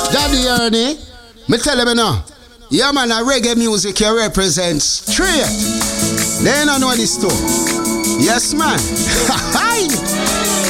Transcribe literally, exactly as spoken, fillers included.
Daddy Ernie, me tell him now. Yeah man, a reggae music here represents straight. They don't know this too. Yes man.